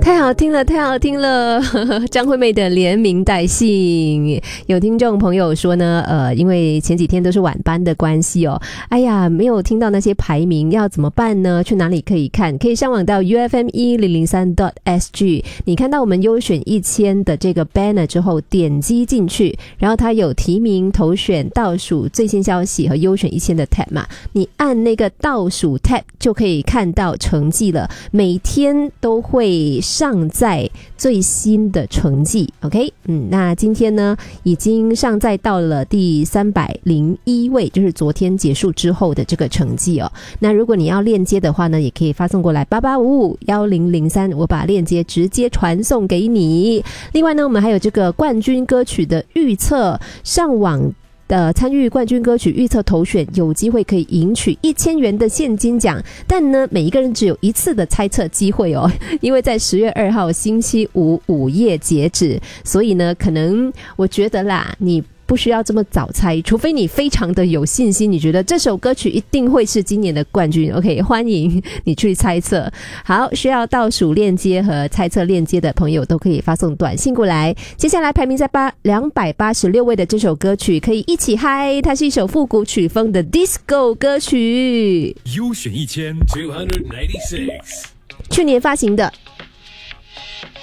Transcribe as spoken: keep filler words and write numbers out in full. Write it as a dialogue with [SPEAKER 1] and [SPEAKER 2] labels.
[SPEAKER 1] 太好听了，太好听了！张惠妹的连名带姓。有听众朋友说呢，呃，因为前几天都是晚班的关系哦，哎呀，没有听到那些排名，要怎么办呢？去哪里可以看？可以上网到 U F M 一零零三 点 S G， 你看到我们优选一千的这个 banner 之后，点击进去，然后它有提名、投选、倒数、最新消息和优选一千的 tab 嘛，你按那个倒数 tab 就可以看到成绩了，每天都会上载最新的成绩 OK， 嗯，那今天呢已经上载到了第三百零一位，就是昨天结束之后的这个成绩哦。那如果你要链接的话呢，也可以发送过来八八五五一零零三，我把链接直接传送给你。另外呢，我们还有这个冠军歌曲的预测，上网呃，参与冠军歌曲预测投选，有机会可以赢取一千元的现金奖，但呢，每一个人只有一次的猜测机会哦，因为在十月二号星期五午夜截止，所以呢，可能我觉得啦，你不需要这么早猜，除非你非常的有信心，你觉得这首歌曲一定会是今年的冠军 OK， 欢迎你去猜测。好，需要倒数链接和猜测链接的朋友都可以发送短信过来。接下来排名在两百八十六位的这首歌曲可以一起嗨，它是一首复古曲风的 disco 歌曲，
[SPEAKER 2] 优选一千 two ninety-six，
[SPEAKER 1] 去年发行的。